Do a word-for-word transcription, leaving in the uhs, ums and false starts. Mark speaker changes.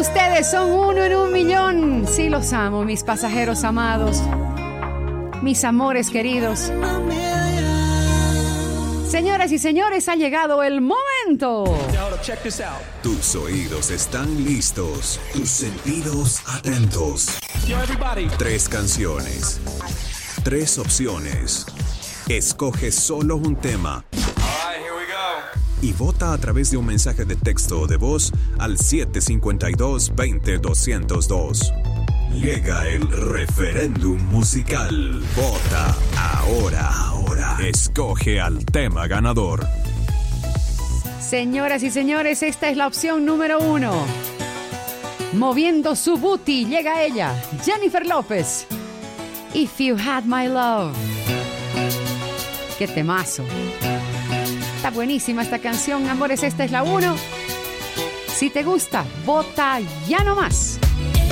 Speaker 1: Ustedes son uno en un millón. Sí los amo, mis pasajeros amados, mis amores queridos. Señoras y señores, ha llegado el momento.
Speaker 2: Tus oídos están listos, tus sentidos atentos. Tres canciones, tres opciones. Escoge solo un tema y vota a través de un mensaje de texto o de voz al siete cinco dos, veinte, doscientos dos. Llega el referéndum musical. Vota ahora, ahora. Escoge al tema ganador.
Speaker 1: Señoras y señores, esta es la opción número uno. Moviendo su booty, llega ella, Jennifer López. If You Had My Love. ¡Qué temazo! Está buenísima esta canción, amores, esta es la uno. Si te gusta, vota ya no más.